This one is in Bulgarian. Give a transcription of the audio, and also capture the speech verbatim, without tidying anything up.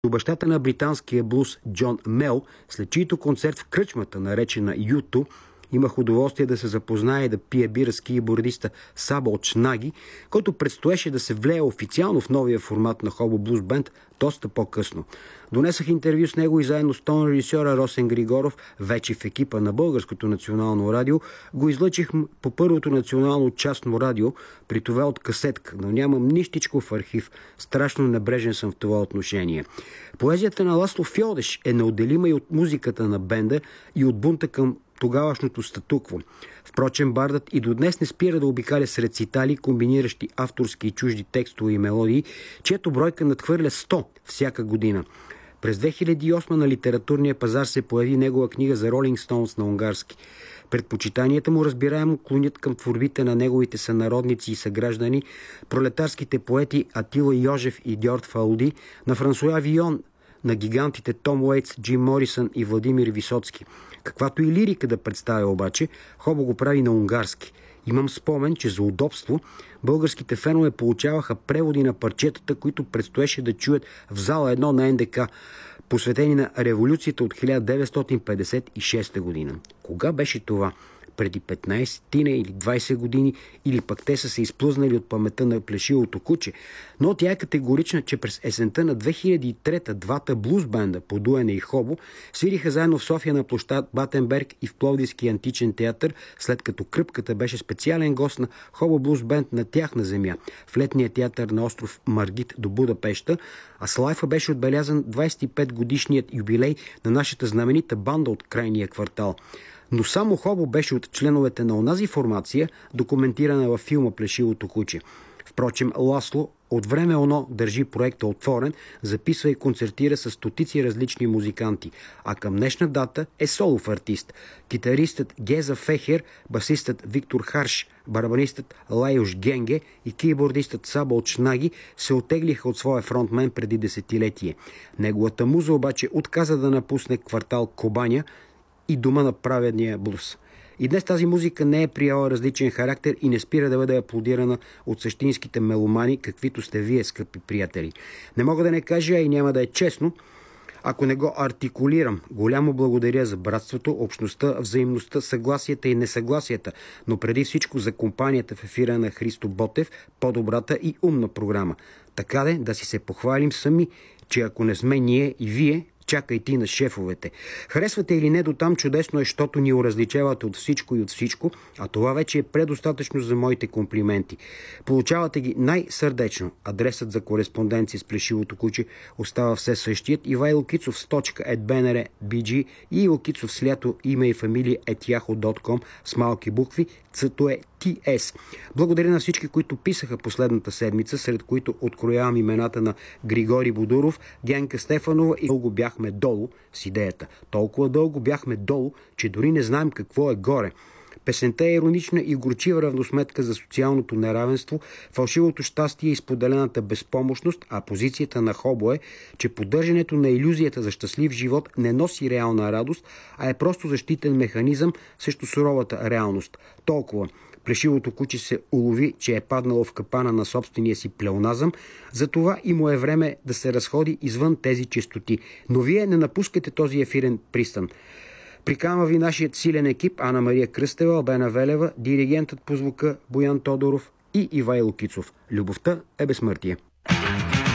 Бащата на британския блуз Джон Мел, след чийто концерт в кръчмата, наречена Юту, имах удоволствие да се запознае и да пие бира с кийбордиста Сабо Чнаги, който предстоеше да се влее официално в новия формат на Хобо Блуз Бенд доста по-късно. Донесах интервю с него и заедно с тон режисьора Росен Григоров, вече в екипа на Българското национално радио, го излъчих по първото национално частно радио, при това от касетка, но нямам нищичко в архив. Страшно небрежен съм в това отношение. Поезията на Ласло Фьодеш е неотделима и от музиката на бенда и от бунта към тогавашното статукво. Впрочем, бардът и до днес не спира да обикаля с рецитали, комбиниращи авторски и чужди текстове и мелодии, чието бройка надхвърля сто всяка година. През две хиляди и осма на литературния пазар се появи негова книга за Ролинг Стоунс на унгарски. Предпочитанията му разбираемо клонят към творбите на неговите сънародници и съграждани, пролетарските поети Атила Йожев и Дьорд Фауди, на Франсуа Вион, на гигантите Том Уейтс, Джим Морисън и Владимир Висоцки. Каквато и лирика да представя обаче, Хобо го прави на унгарски. Имам спомен, че за удобство българските фенове получаваха преводи на парчетата, които предстоеше да чуят в зала едно на Ен Де Ка, посветени на революцията от хиляда деветстотин петдесет и шеста година. Кога беше това? Преди петнайсет или двайсет години, или пък те са се изплъзнали от паметта на плешивото куче. Но тя е категорична, че през есента на две хиляди и трета двата блуз бенда Подуене и Хобо свириха заедно в София на площад Батенберг и в Пловдивски античен театър, след като Кръпката беше специален гост на Хобо Блуз Бенд на тяхна земя, в летния театър на остров Маргит до Будапеща, а с лайфа беше отбелязан двайсет и пет годишният юбилей на нашата знаменита банда от крайния квартал. Но само Хобо беше от членовете на онази формация, документирана във филма Плешивото куче. Впрочем, Ласло от време оно държи проекта отворен, записва и концертира с стотици различни музиканти, а към днешна дата е солов артист. Китаристът Геза Фехер, басистът Виктор Харш, барабанистът Лайош Генге и кийбордистът Сабо Чнаги се оттеглиха от своя фронтмен преди десетилетие. Неговата муза обаче отказа да напусне квартал Кобаня и дома на праведния блуз. И днес тази музика не е приела различен характер и не спира да бъде аплодирана от същинските меломани, каквито сте вие, скъпи приятели. Не мога да не кажа, и няма да е честно, ако не го артикулирам. Голямо благодаря за братството, общността, взаимността, съгласията и несъгласията, но преди всичко за компанията в ефира на Христо Ботев, по-добрата и умна програма. Така де да си се похвалим сами, че ако не сме ние и вие, чакай ти на шефовете. Харесвате или не, до там чудесно е, защото ни оразличавате от всичко и от всичко, а това вече е предостатъчно за моите комплименти. Получавате ги най-сърдечно. Адресът за кореспонденция с Плешивото куче остава все същият. Ивайло Кицов с точка ет би ен ар точка би джи и Иво Кицов с лято име и фамилия ет яхо точка ком с малки букви, цето е Ти Ес. Благодаря на всички, които писаха последната седмица, сред които откроявам имената на Григори Бодуров, Генка Стефанова и дълго бяхме долу с идеята. Толкова дълго бяхме долу, че дори не знаем какво е горе. Песента е иронична и горчива равносметка за социалното неравенство, фалшивото щастие и споделената безпомощност, а позицията на Хобо е, че поддържането на илюзията за щастлив живот не носи реална радост, а е просто защитен механизъм срещу суровата реалност. Толкова. Плешивото куче се улови, че е паднало в капана на собствения си плеоназъм, затова и му е време да се разходи извън тези честоти. Но вие не напускате този ефирен пристан. Приканва ви нашият силен екип: Ана Мария Кръстева, Албена Велева, диригентът по звука Боян Тодоров и Ивайло Кицов. Любовта е безсмъртие.